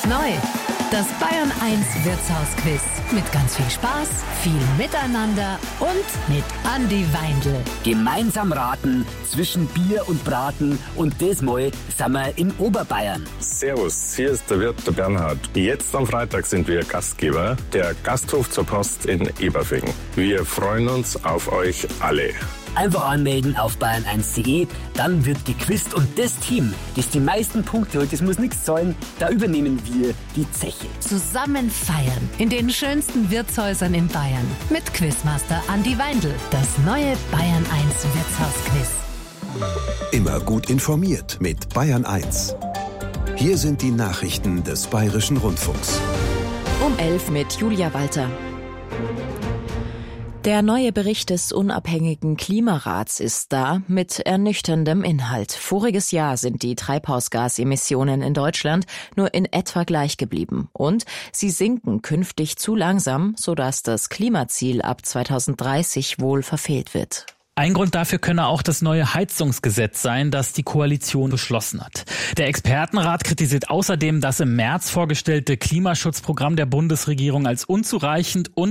neu. Das Bayern 1 Wirtshausquiz. Mit ganz viel Spaß, viel Miteinander und mit Andi Weindl. Gemeinsam raten zwischen Bier und Braten und diesmal sind wir in Oberbayern. Servus, hier ist der Wirt, der Bernhard. Jetzt am Freitag sind wir Gastgeber, der Gasthof zur Post in Eberfing. Wir freuen uns auf euch alle. Einfach anmelden auf bayern1.de, dann wird gequizt und das Team, das die meisten Punkte holt, das muss nichts zahlen, da übernehmen wir die Zeche. Zusammen feiern in den schönsten Wirtshäusern in Bayern mit Quizmaster Andi Weindl. Das neue Bayern 1 Wirtshausquiz. Immer gut informiert mit Bayern 1. Hier sind die Nachrichten des Bayerischen Rundfunks. Um 11 mit Julia Walter. Der neue Bericht des unabhängigen Klimarats ist da mit ernüchterndem Inhalt. Voriges Jahr sind die Treibhausgasemissionen in Deutschland nur in etwa gleich geblieben. Und sie sinken künftig zu langsam, sodass das Klimaziel ab 2030 wohl verfehlt wird. Ein Grund dafür könne auch das neue Heizungsgesetz sein, das die Koalition beschlossen hat. Der Expertenrat kritisiert außerdem das im März vorgestellte Klimaschutzprogramm der Bundesregierung als unzureichend und